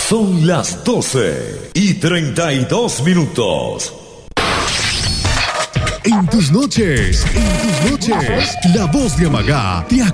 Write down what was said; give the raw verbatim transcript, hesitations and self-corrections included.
Son las doce y treinta y dos minutos. En tus noches, en tus noches, la voz de Amagá te